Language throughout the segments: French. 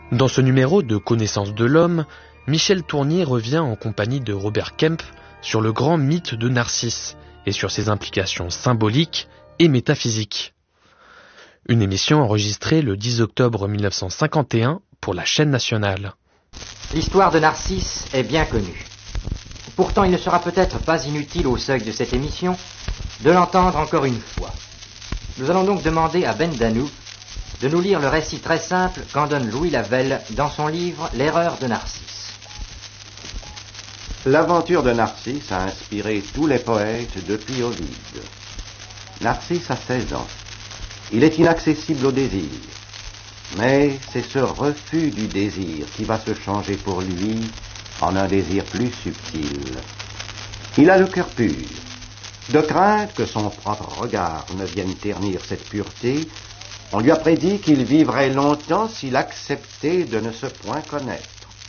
Dans ce numéro de Connaissance de l'homme, Michel Tournier revient en compagnie de Robert Kemp sur le grand mythe de Narcisse et sur ses implications symboliques et métaphysiques. Une émission enregistrée le 10 octobre 1951 pour la chaîne nationale. L'histoire de Narcisse est bien connue. Pourtant, il ne sera peut-être pas inutile au seuil de cette émission de l'entendre encore une fois. Nous allons donc demander à Ben Danou de nous lire le récit très simple qu'en donne Louis Lavelle dans son livre « L'erreur de Narcisse ». L'aventure de Narcisse a inspiré tous les poètes depuis Ovide. Narcisse a 16 ans. Il est inaccessible au désir. Mais c'est ce refus du désir qui va se changer pour lui en un désir plus subtil. Il a le cœur pur. De crainte que son propre regard ne vienne ternir cette pureté, on lui a prédit qu'il vivrait longtemps s'il acceptait de ne se point connaître.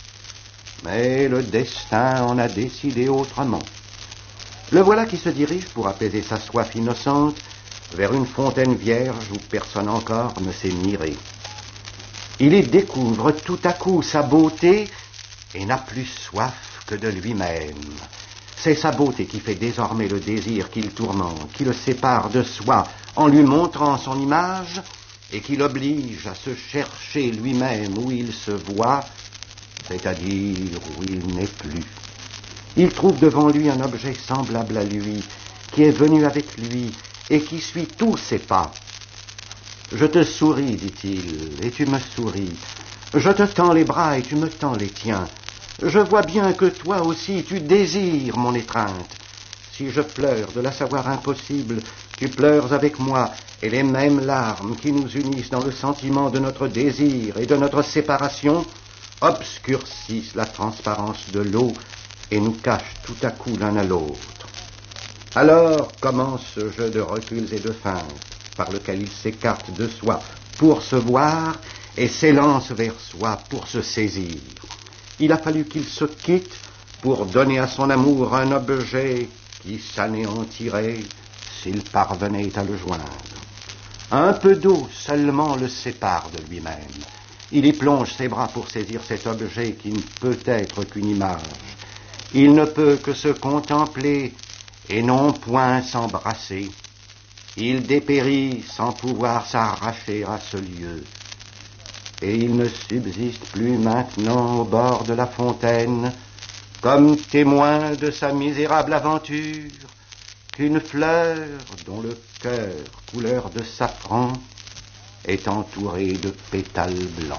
Mais le destin en a décidé autrement. Le voilà qui se dirige pour apaiser sa soif innocente vers une fontaine vierge où personne encore ne s'est miré. Il y découvre tout à coup sa beauté et n'a plus soif que de lui-même. C'est sa beauté qui fait désormais le désir qui le tourmente, qui le sépare de soi en lui montrant son image et qui l'oblige à se chercher lui-même où il se voit, c'est-à-dire où il n'est plus. Il trouve devant lui un objet semblable à lui, qui est venu avec lui et qui suit tous ses pas. « Je te souris, dit-il, et tu me souris. Je te tends les bras et tu me tends les tiens. Je vois bien que toi aussi tu désires mon étreinte. Si je pleure de la savoir impossible, tu pleures avec moi, et les mêmes larmes qui nous unissent dans le sentiment de notre désir et de notre séparation obscurcissent la transparence de l'eau et nous cachent tout à coup l'un à l'autre. Alors commence ce jeu de reculs et de feintes par lequel il s'écarte de soi pour se voir et s'élance vers soi pour se saisir. Il a fallu qu'il se quitte pour donner à son amour un objet qui s'anéantirait s'il parvenait à le joindre. Un peu d'eau seulement le sépare de lui-même. Il y plonge ses bras pour saisir cet objet qui ne peut être qu'une image. Il ne peut que se contempler et non point s'embrasser. Il dépérit sans pouvoir s'arracher à ce lieu. Et il ne subsiste plus maintenant au bord de la fontaine, comme témoin de sa misérable aventure, qu'une fleur dont le cœur, couleur de safran, est entourée de pétales blancs.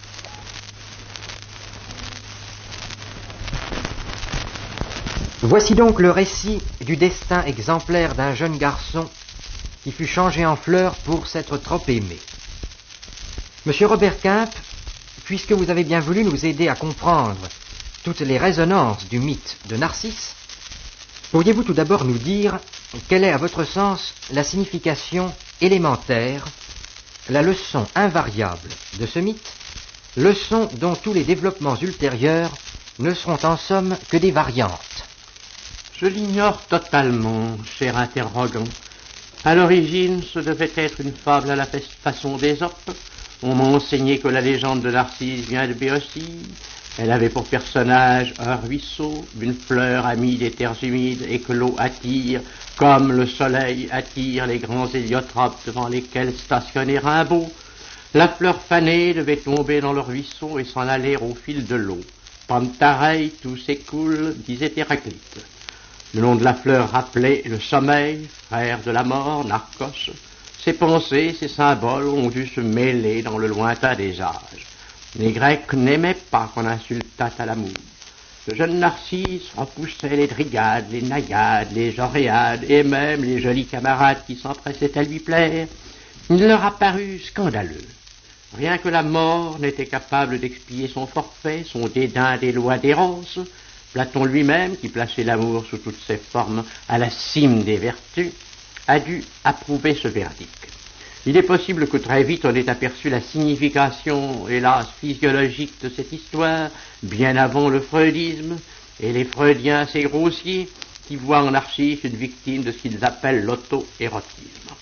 Voici donc le récit du destin exemplaire d'un jeune garçon qui fut changé en fleur pour s'être trop aimé. Monsieur Robert Kemp, puisque vous avez bien voulu nous aider à comprendre toutes les résonances du mythe de Narcisse, pourriez-vous tout d'abord nous dire quelle est, à votre sens, la signification élémentaire, la leçon invariable de ce mythe, leçon dont tous les développements ultérieurs ne seront en somme que des variantes? Je l'ignore totalement, cher interrogant. À l'origine, ce devait être une fable à la façon d'Ésope. On m'a enseigné que la légende de Narcisse vient de Béotie. Elle avait pour personnage un ruisseau, une fleur amie des terres humides et que l'eau attire, comme le soleil attire les grands héliotropes devant lesquels stationnait Rimbaud. La fleur fanée devait tomber dans le ruisseau et s'en aller au fil de l'eau. Pantareil, tout s'écoule, disait Héraclite. Le nom de la fleur rappelait le sommeil, frère de la mort, Narcos. Ses pensées, ses symboles ont dû se mêler dans le lointain des âges. Les Grecs n'aimaient pas qu'on insultât à l'amour. Le jeune Narcisse repoussait les drigades, les naïades, les oréades et même les jolis camarades qui s'empressaient à lui plaire. Il leur apparut scandaleux. Rien que la mort n'était capable d'expier son forfait, son dédain des lois d'errance. Platon lui-même, qui plaçait l'amour sous toutes ses formes à la cime des vertus, a dû approuver ce verdict. Il est possible que très vite on ait aperçu la signification, hélas, physiologique de cette histoire, bien avant le freudisme, et les freudiens assez grossiers, qui voient en Narcisse une victime de ce qu'ils appellent l'auto-érotisme.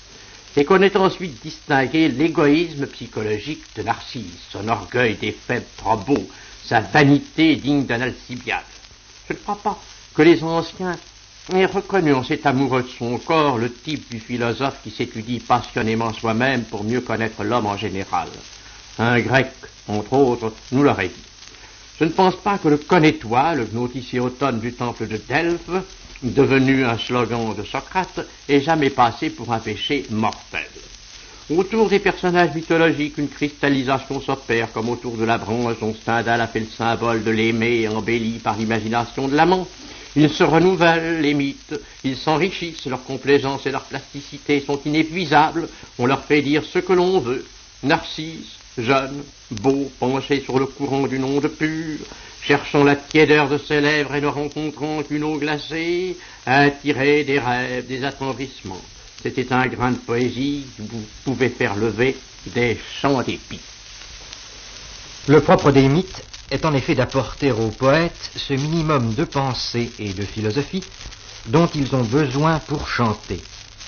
et qu'on ait ensuite distingué l'égoïsme psychologique de Narcisse, son orgueil des faibles trop beau, sa vanité digne d'un Alcibiade. Je ne crois pas que les anciens aient reconnu en cet amoureux de son corps le type du philosophe qui s'étudie passionnément soi-même pour mieux connaître l'homme en général. Un grec, entre autres, nous l'aurait dit. Je ne pense pas que le « connais-toi », le gnoticéotone du temple de Delphes, devenu un slogan de Socrate, ait jamais passé pour un péché mortel. Autour des personnages mythologiques, une cristallisation s'opère, comme autour de la branche dont Stendhal a fait le symbole de l'aimé, embelli par l'imagination de l'amant. Ils se renouvellent, les mythes, ils s'enrichissent, leur complaisance et leur plasticité sont inépuisables, on leur fait dire ce que l'on veut. Narcisse, jeune, beau, penché sur le courant d'une onde pure, cherchant la tiédeur de ses lèvres et ne rencontrant qu'une eau glacée, attiré des rêves, des attendrissements. C'était un grain de poésie qui pouvait faire lever des champs d'épis. Le propre des mythes est en effet d'apporter aux poètes ce minimum de pensée et de philosophie dont ils ont besoin pour chanter.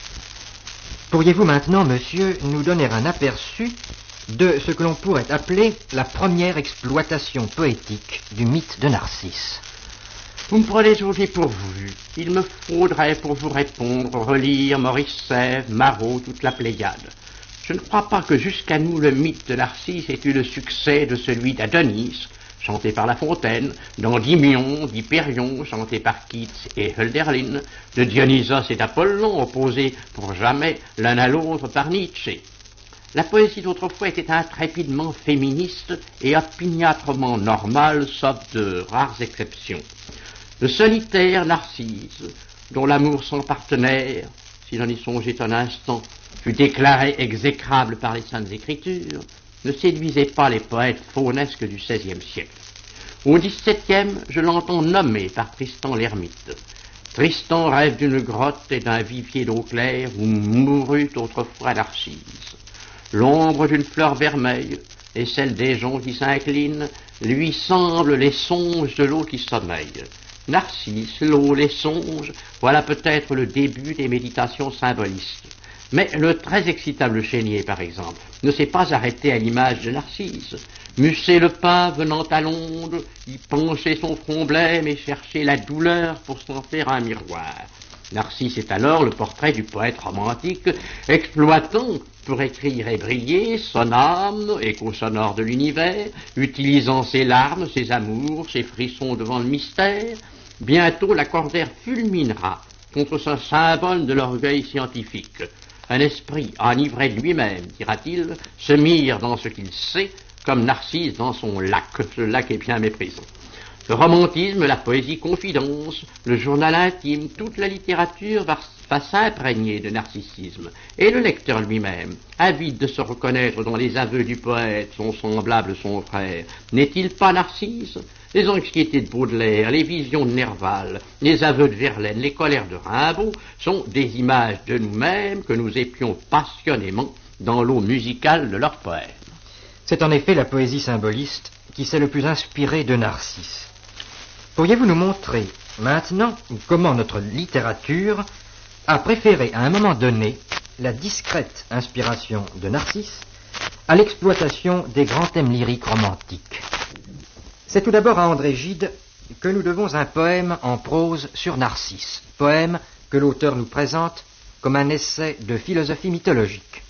Pourriez-vous maintenant, monsieur, nous donner un aperçu de ce que l'on pourrait appeler la première exploitation poétique du mythe de Narcisse? Vous me prenez au dépourvu. Il me faudrait, pour vous répondre, relire Maurice Sèvres, Marot, toute la Pléiade. Je ne crois pas que jusqu'à nous le mythe de Narcisse ait eu le succès de celui d'Adonis, chanté par La Fontaine, d'Endymion, d'Hyperion, chanté par Keats et Hölderlin, de Dionysos et d'Apollon, opposés pour jamais l'un à l'autre par Nietzsche. La poésie d'autrefois était intrépidement féministe et opiniâtrement normale, sauf de rares exceptions. Le solitaire Narcisse, dont l'amour sans partenaire, si l'on y songeait un instant, fut déclaré exécrable par les Saintes Écritures, ne séduisait pas les poètes faunesques du XVIe siècle. Au XVIIe, je l'entends nommé par Tristan l'Hermite. Tristan rêve d'une grotte et d'un vivier d'eau claire où mourut autrefois Narcisse. L'ombre d'une fleur vermeille et celle des gens qui s'inclinent lui semblent les songes de l'eau qui sommeille. Narcisse, l'eau, les songes, voilà peut-être le début des méditations symbolistes. Mais le très excitable Chénier, par exemple, ne s'est pas arrêté à l'image de Narcisse. Musset le pin venant à l'onde, y pencher son front blême et chercher la douleur pour s'en faire un miroir. Narcisse est alors le portrait du poète romantique, exploitant, pour écrire et briller, son âme, écho sonore de l'univers, utilisant ses larmes, ses amours, ses frissons devant le mystère. Bientôt l'accordaire fulminera contre ce symbole de l'orgueil scientifique. Un esprit enivré de lui-même, dira-t-il, se mire dans ce qu'il sait, comme Narcisse dans son lac. Ce lac est bien méprisant. Le romantisme, la poésie confidence, le journal intime, toute la littérature va s'imprégner de narcissisme. Et le lecteur lui-même, avide de se reconnaître dans les aveux du poète, son semblable, son frère, n'est-il pas Narcisse? Les anxiétés de Baudelaire, les visions de Nerval, les aveux de Verlaine, les colères de Rimbaud sont des images de nous-mêmes que nous épions passionnément dans l'eau musicale de leurs poèmes. C'est en effet la poésie symboliste qui s'est le plus inspirée de Narcisse. Pourriez-vous nous montrer maintenant comment notre littérature a préféré à un moment donné la discrète inspiration de Narcisse à l'exploitation des grands thèmes lyriques romantiques? C'est tout d'abord à André Gide que nous devons un poème en prose sur Narcisse, poème que l'auteur nous présente comme un essai de philosophie mythologique.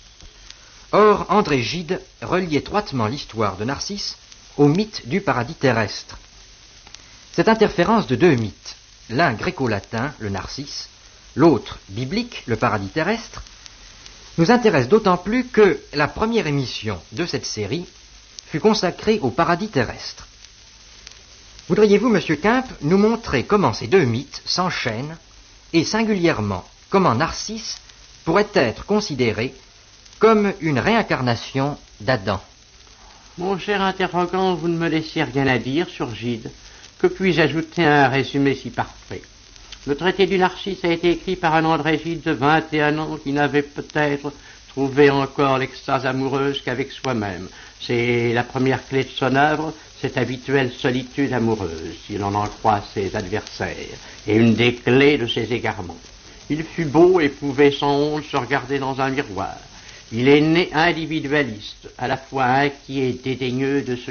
Or, André Gide relie étroitement l'histoire de Narcisse au mythe du paradis terrestre. Cette interférence de deux mythes, l'un gréco-latin, le Narcisse, l'autre biblique, le paradis terrestre, nous intéresse d'autant plus que la première émission de cette série fut consacrée au paradis terrestre. Voudriez-vous, monsieur Kemp, nous montrer comment ces deux mythes s'enchaînent et singulièrement comment Narcisse pourrait être considéré comme une réincarnation d'Adam? Mon cher interrogant, vous ne me laissez rien à dire sur Gide. Que puis-je ajouter à un résumé si parfait? Le traité du Narcisse a été écrit par un André Gide de 21 ans qui n'avait peut-être trouvé encore l'extase amoureuse qu'avec soi-même. C'est la première clé de son œuvre, cette habituelle solitude amoureuse, si l'on en croit ses adversaires, et une des clés de ses égarements. Il fut beau et pouvait sans honte se regarder dans un miroir. Il est né individualiste, à la fois inquiet et dédaigneux de ce